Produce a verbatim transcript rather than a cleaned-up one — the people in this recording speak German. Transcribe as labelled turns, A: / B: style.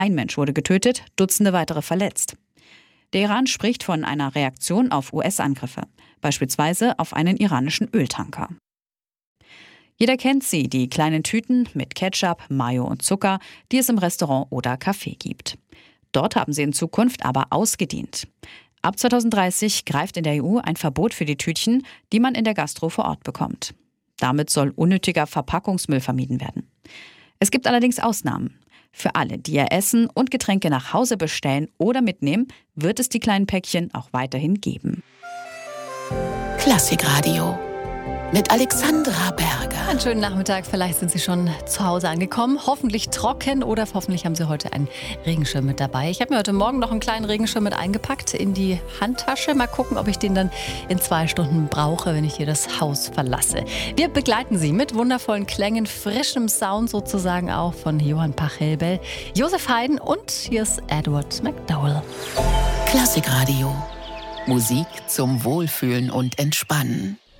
A: Ein Mensch wurde getötet, Dutzende weitere verletzt. Der Iran spricht von einer Reaktion auf U S-Angriffe, beispielsweise auf einen iranischen Öltanker. Jeder kennt sie, die kleinen Tüten mit Ketchup, Mayo und Zucker, die es im Restaurant oder Café gibt. Dort haben sie in Zukunft aber ausgedient. Ab zweitausenddreißig greift in der E U ein Verbot für die Tütchen, die man in der Gastro vor Ort bekommt. Damit soll unnötiger Verpackungsmüll vermieden werden. Es gibt allerdings Ausnahmen. Für alle, die ihr Essen und Getränke nach Hause bestellen oder mitnehmen, wird es die kleinen Päckchen auch weiterhin geben.
B: Klassikradio mit Alexandra Berger.
C: Einen schönen Nachmittag. Vielleicht sind Sie schon zu Hause angekommen. Hoffentlich trocken oder hoffentlich haben Sie heute einen Regenschirm mit dabei. Ich habe mir heute Morgen noch einen kleinen Regenschirm mit eingepackt in die Handtasche. Mal gucken, ob ich den dann in zwei Stunden brauche, wenn ich hier das Haus verlasse. Wir begleiten Sie mit wundervollen Klängen, frischem Sound sozusagen auch von Johann Pachelbel, Josef Haydn und hier ist Edward McDowell.
B: Klassikradio. Musik zum Wohlfühlen und Entspannen.